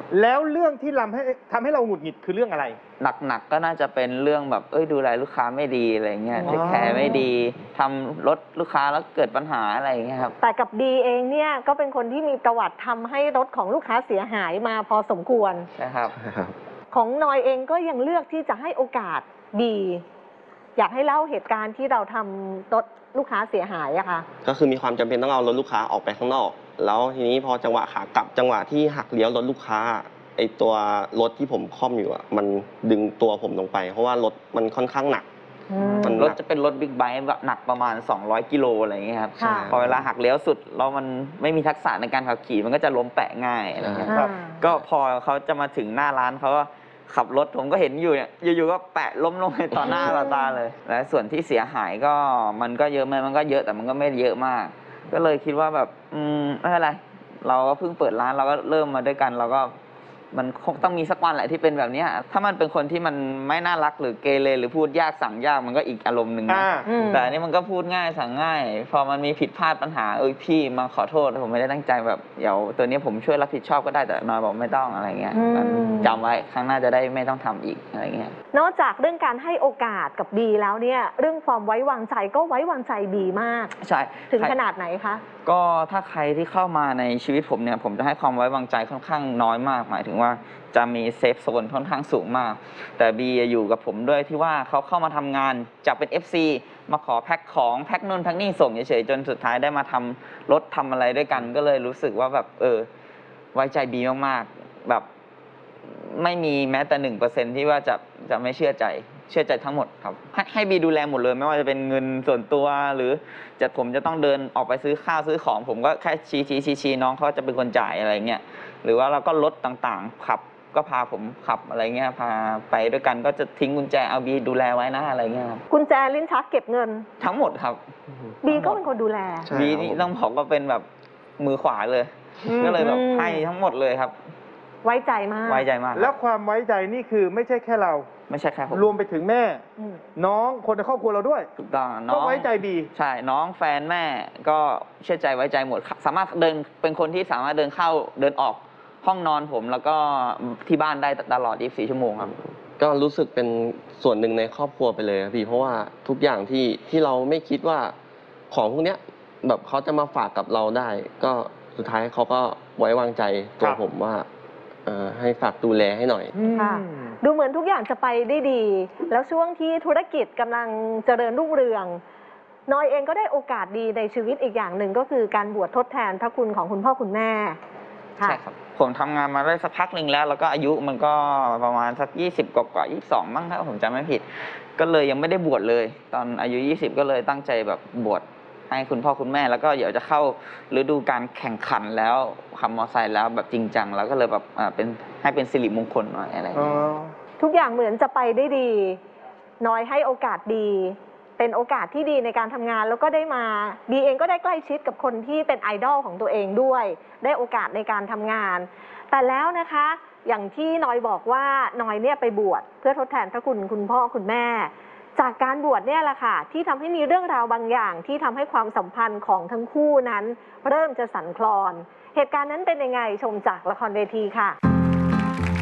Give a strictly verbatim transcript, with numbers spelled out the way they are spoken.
แล้วเรื่องที่ทำให้ทำให้เราหงุดหงิดคือเรื่องอะไรหนักๆก็น่าจะเป็นเรื่องแบบเอ้ยดูแลลูกค้าไม่ดีอะไรเงี้ยเทคแคร์ไม่ดีทำรถลูกค้าแล้วเกิดปัญหาอะไรเงี้ยครับแต่กับดีเองเนี่ยก็เป็นคนที่มีประวัติทำให้รถของลูกค้าเสียหายมาพอสมควรใช่ครับของนอยเองก็ยังเลือกที่จะให้โอกาสดีอยากให้เล่าเหตุการณ์ที่เราทำรถลูกค้าเสียหายอะค่ะก็คือมีความจำเป็นต้องเอารถลูกค้าออกไปข้างนอกแล้วทีนี้พอจังหวะขากลับจังหวะที่หักเลี้ยวรถลูกค้าไอตัวรถที่ผมคล่อมอยู่อ่ะมันดึงตัวผมลงไปเพราะว่ารถมันค่อนข้างหนักรถจะเป็นรถบิ๊กไบค์แบบหนักประมาณสองร้อยกิโลอะไรอย่างเงี้ยครับพอเวลาหักเลี้ยวสุดแล้วมันไม่มีทักษะในการขับขี่มันก็จะล้มแปะง่ายอะไรเงี้ยครับก็พอเขาจะมาถึงหน้าร้านเขาก็ขับรถผมก็เห็นอยู่เนี่ยอยู่ๆก็แปะล้มลงไปต่อหน้าต่อตาเลยและส่วนที่เสียหายก็มันก็เยอะไหมมันก็เยอะแต่มันก็ไม่เยอะมากก็เลยคิดว่าแบบอืมไม่เป็นไรเราก็เพิ่งเปิดร้านเราก็เริ่มมาด้วยกันเราก็มันคงต้องมีสักวันแหละที่เป็นแบบนี้ถ้ามันเป็นคนที่มันไม่น่ารักหรือเกเรหรือพูดยากสั่งยากมันก็อีกอารมณ์หนึ่งนะแต่อันนี้มันก็พูดง่ายสั่งง่ายพอมันมีผิดพลาดปัญหาเอ้ยพี่มาขอโทษผมไม่ได้ตั้งใจแบบเดี๋ยวตัวนี้ผมช่วยรับผิดชอบก็ได้แต่นอยบอกไม่ต้องอะไรเงี้ยจำไว้ครั้งหน้าจะได้ไม่ต้องทำอีกอะไรเงี้ยนอกจากเรื่องการให้โอกาสกับดีแล้วเนี่ยเรื่องความไว้วางใจก็ไว้วางใจดีมากใช่ถึงขนาดไหนคะก็ถ้าใครที่เข้ามาในชีวิตผมเนี่ยผมจะให้ความไว้วางใจค่อนข้างน้อยมากหมายถึงว่าจะมีเซฟโซนค่อนข้างสูงมากแต่บีอยู่กับผมด้วยที่ว่าเขาเข้ามาทำงานจากเป็น เอฟ ซี มาขอแพ็คของแพ็คนู่นแพ็คนี่ส่งเฉยๆจนสุดท้ายได้มาทำรถทำอะไรด้วยกันก็เลยรู้สึกว่าแบบเออไว้ใจบีมากๆแบบไม่มีแม้แต่หนึ่งเปอร์เซ็นต์ที่ว่าจะจะไม่เชื่อใจเชื่อใจทั้งหมดครับให้ให้บีดูแลหมดเลยไม่ว่าจะเป็นเงินส่วนตัวหรือจะผมจะต้องเดินออกไปซื้อข้าวซื้อของผมก็แค่ชี้ชี้ชี้ชี้น้องเขาจะเป็นคนจ่ายอะไรเงี้ยหรือว่าเราก็รถต่างๆขับก็พาผมขับอะไรเงี้ยพาไปด้วยกันก็จะทิ้งกุญแจเอาบีดูแลไว้นะอะไรเงี้ยครับกุญแจลิ้นชักเก็บเงินทั้งหมดครับบีก็เป็นคนดูแลบีนี่ต้องบอกว่าเป็นแบบมือขวาเลยก็เลยแบบให้ทั้งหมดเลยครับไว้ใจมากไว้ใจมากแล้วความไว้ใจนี่คือไม่ใช่แค่เราไม่ใช่แค่ผมรวมไปถึงแม่น้องคนในครอบครัวเราด้วยถูกต้องน้องก็ไว้ใจบีใช่น้องแฟนแม่ก็เชื่อใจไว้ใจหมดสามารถเดินเป็นคนที่สามารถเดินเข้าเดินออกห้องนอนผมแล้วก็ที่บ้านได้ตลอดยี่สิบสี่ชั่วโมงครับก็รู้สึกเป็นส่วนหนึ่งในครอบครัวไปเลยครับพี่เพราะว่าทุกอย่างที่ที่เราไม่คิดว่าของพวกเนี้ยแบบเขาจะมาฝากกับเราได้ก็สุดท้ายเขาก็ไว้วางใจตัวผมว่าให้ฝากดูแลให้หน่อยค่ะดูเหมือนทุกอย่างจะไปได้ดีแล้วช่วงที่ธุรกิจกำลังเจริญรุ่งเรืองนอยเองก็ได้โอกาสดีในชีวิตอีกอย่างหนึ่งก็คือการบวชทดแทนพระคุณของคุณพ่อคุณแม่ใช่ครับผมทำงานมาได้สักพักหนึ่งแล้วแล้วก็อายุมันก็ประมาณสักยี่สิบกว่ายี่สิบสองบ้างถ้าผมจำไม่ผิดก็เลยยังไม่ได้บวชเลยตอนอายุยี่สิบก็เลยตั้งใจแบบบวชให้คุณพ่อคุณแม่แล้วก็เดี๋ยวจะเข้าฤดูการแข่งขันแล้วขับมอเตอร์ไซค์แล้วแบบจริงจังแล้วก็เลยแบบอ่าเป็นให้เป็นสิริมงคลหน่อยอะไรอย่างเงี้ยทุกอย่างเหมือนจะไปได้ดีน้อยให้โอกาสดีเป็นโอกาสที่ดีในการทำงานแล้วก็ได้มาบีเองก็ได้ใกล้ชิดกับคนที่เป็นไอดอลของตัวเองด้วยได้โอกาสในการทำงานแต่แล้วนะคะอย่างที่น้อยบอกว่าน้อยเนี่ยไปบวชเพื่อทดแทนพระคุณคุณพ่อคุณแม่จากการบวชเนี่ยแหละค่ะที่ทำให้มีเรื่องราวบางอย่างที่ทำให้ความสัมพันธ์ของทั้งคู่นั้นเริ่มจะสั่นคลอนเหตุการณ์นั้นเป็นยังไงชมจากละครเวทีค่ะ